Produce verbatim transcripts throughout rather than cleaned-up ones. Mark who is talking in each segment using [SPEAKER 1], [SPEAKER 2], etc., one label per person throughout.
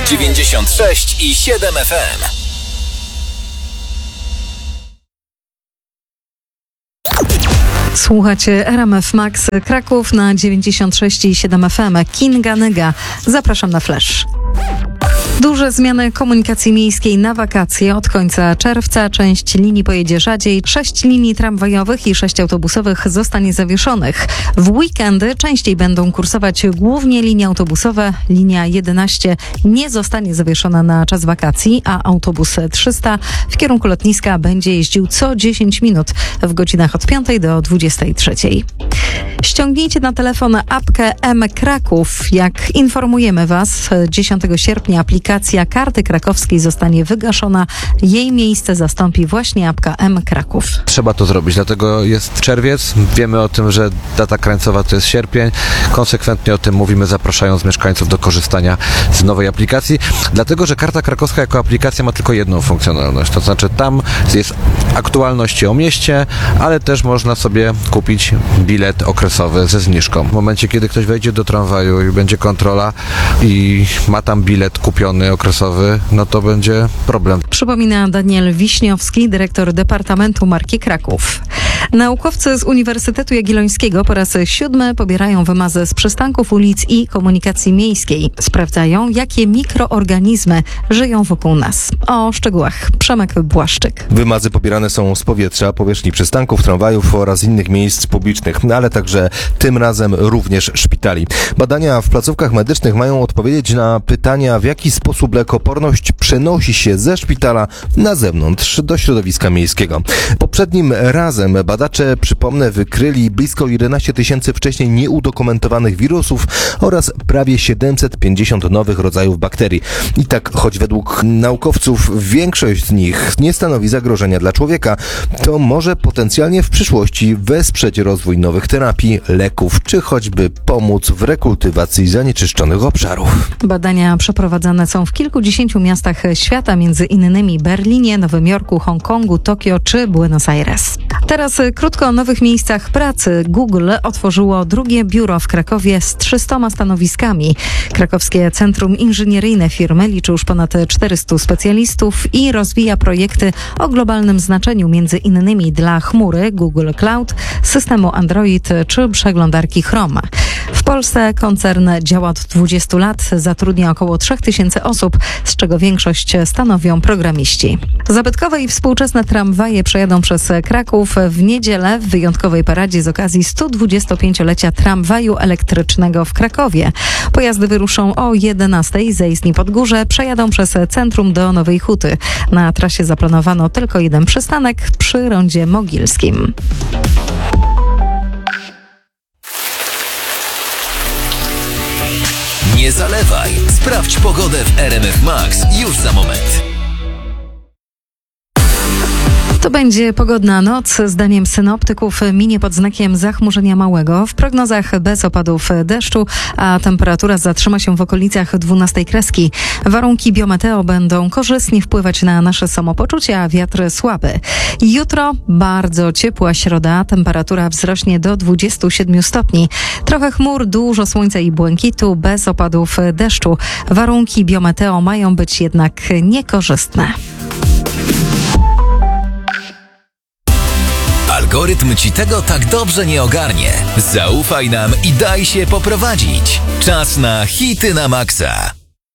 [SPEAKER 1] dziewięćdziesiąt sześć i siedem F M.
[SPEAKER 2] Słuchacie R M F Max Kraków na dziewięćdziesiąt sześć i siedem F M. Kinga Nyga. Zapraszam na Flash. Duże zmiany komunikacji miejskiej na wakacje. Od końca czerwca część linii pojedzie rzadziej. Sześć linii tramwajowych i sześć autobusowych zostanie zawieszonych. W weekendy częściej będą kursować głównie linie autobusowe. Linia jedenaście nie zostanie zawieszona na czas wakacji, a autobus trzysta w kierunku lotniska będzie jeździł co dziesięć minut w godzinach od piątej do dwudziestej trzeciej. Ściągnijcie na telefon apkę M Kraków. Jak informujemy Was, dziesiątego sierpnia aplikacja Karty Krakowskiej zostanie wygaszona. Jej miejsce zastąpi właśnie apka M Kraków.
[SPEAKER 3] Trzeba to zrobić, dlatego jest czerwiec. Wiemy o tym, że data krańcowa to jest sierpień. Konsekwentnie o tym mówimy, zapraszając mieszkańców do korzystania z nowej aplikacji. Dlatego, że Karta Krakowska jako aplikacja ma tylko jedną funkcjonalność. To znaczy tam jest aktualność o mieście, ale też można sobie kupić bilet okresowy ze zniżką. W momencie, kiedy ktoś wejdzie do tramwaju i będzie kontrola i ma tam bilet kupiony okresowy, no to będzie problem.
[SPEAKER 2] Przypomina Daniel Wiśniowski, dyrektor Departamentu Marki Kraków. Naukowcy z Uniwersytetu Jagiellońskiego po raz siódmy pobierają wymazy z przystanków, ulic i komunikacji miejskiej. Sprawdzają, jakie mikroorganizmy żyją wokół nas. O szczegółach Przemek Błaszczyk.
[SPEAKER 4] Wymazy pobierane są z powietrza, powierzchni przystanków, tramwajów oraz innych miejsc publicznych, ale także tym razem również szpitali. Badania w placówkach medycznych mają odpowiedzieć na pytania, w jaki sposób lekoporność przenosi się ze szpitala na zewnątrz do środowiska miejskiego. Poprzednim razem badacze, przypomnę, wykryli blisko jedenaście tysięcy wcześniej nieudokumentowanych wirusów oraz prawie siedemset pięćdziesiąt nowych rodzajów bakterii. I tak, choć według naukowców większość z nich nie stanowi zagrożenia dla człowieka, to może potencjalnie w przyszłości wesprzeć rozwój nowych terapii, leków, czy choćby pomóc w rekultywacji zanieczyszczonych obszarów.
[SPEAKER 2] Badania przeprowadzane są w kilkudziesięciu miastach świata, między innymi Berlinie, Nowym Jorku, Hongkongu, Tokio czy Buenos Aires. Teraz krótko o nowych miejscach pracy. Google otworzyło drugie biuro w Krakowie z trzystoma stanowiskami. Krakowskie Centrum Inżynieryjne firmy liczy już ponad czterystu specjalistów i rozwija projekty o globalnym znaczeniu, między innymi dla chmury, Google Cloud, systemu Android czy przeglądarki Chrome. W Polsce koncern działa od dwudziestu lat, zatrudnia około trzech tysięcy osób, z czego większość stanowią programiści. Zabytkowe i współczesne tramwaje przejadą przez Kraków w niedzielę w wyjątkowej paradzie z okazji stu dwudziestopięciolecia tramwaju elektrycznego w Krakowie. Pojazdy wyruszą o jedenastej ze Istni Podgórze, przejadą przez centrum do Nowej Huty. Na trasie zaplanowano tylko jeden przystanek przy rondzie Mogilskim.
[SPEAKER 1] Nie zalewaj. Sprawdź pogodę w R M F Max już za moment.
[SPEAKER 2] To będzie pogodna noc. Zdaniem synoptyków minie pod znakiem zachmurzenia małego. W prognozach bez opadów deszczu, a temperatura zatrzyma się w okolicach dwunastej kreski. Warunki biometeo będą korzystnie wpływać na nasze samopoczucie, a wiatr słaby. Jutro bardzo ciepła środa. Temperatura wzrośnie do dwudziestu siedmiu stopni. Trochę chmur, dużo słońca i błękitu, bez opadów deszczu. Warunki biometeo mają być jednak niekorzystne.
[SPEAKER 1] Algorytm ci tego tak dobrze nie ogarnie. Zaufaj nam i daj się poprowadzić. Czas na hity na maksa.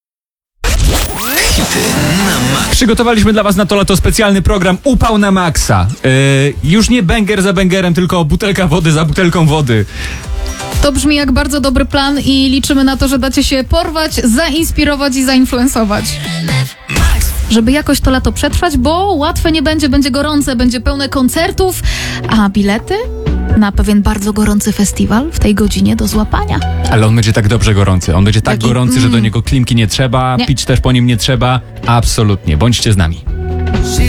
[SPEAKER 1] Hity na maksa.
[SPEAKER 5] Przygotowaliśmy dla Was na to lato specjalny program Upał na maksa. Yy, już nie banger za bangerem, tylko butelka wody za butelką wody.
[SPEAKER 6] To brzmi jak bardzo dobry plan i liczymy na to, że dacie się porwać, zainspirować i zainfluensować. Żeby jakoś to lato przetrwać, bo łatwe nie będzie, będzie gorące, będzie pełne koncertów, a bilety na pewien bardzo gorący festiwal w tej godzinie do złapania.
[SPEAKER 5] Ale on będzie tak dobrze gorący. On będzie tak
[SPEAKER 6] Taki,
[SPEAKER 5] gorący,
[SPEAKER 6] mm.
[SPEAKER 5] że do niego klimki nie trzeba,
[SPEAKER 6] Nie.
[SPEAKER 5] pić też po nim nie trzeba. Absolutnie. Bądźcie z nami.